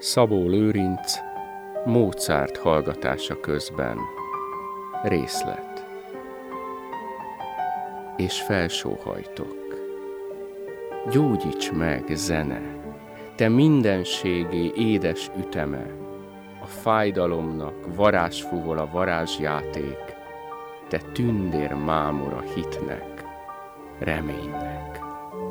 Szabó Lőrinc, Mozart hallgatása közben. Részlet. És felsóhajtok. Gyógyíts meg, zene, te mindenségé édes üteme, a fájdalomnak varázsfúvol a varázsjáték, te tündér mámora hitnek, reménynek.